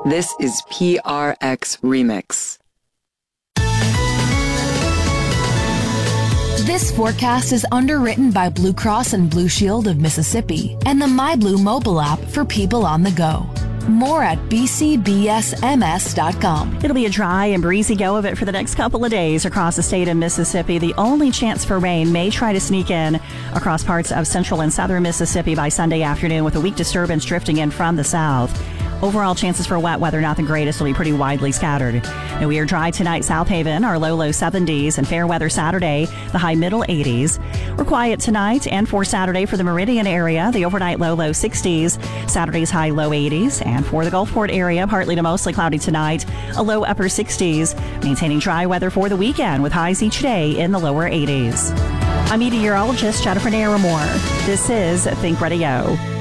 This is PRX Remix. This forecast is underwritten by Blue Cross and Blue Shield of Mississippi and the MyBlue mobile app for people on the go. More at bcbsms.com. It'll be a dry and breezy go of it for the next couple of days across the state of Mississippi. The only chance for rain may try to sneak in across parts of central and southern Mississippi by Sunday afternoon, with a weak disturbance drifting in from the south. Overall chances for wet weather not the greatest, will be pretty widely scattered. And we are dry tonight, South Haven, our low 70s, and fair weather Saturday, the high middle 80s. We're quiet tonight and for Saturday for the Meridian area, the overnight low 60s, Saturday's high low 80s, and for the Gulfport area, partly to mostly cloudy tonight, a low upper 60s, maintaining dry weather for the weekend with highs each day in the lower 80s. I'm meteorologist Jennifer Naramore. This is Think Radio.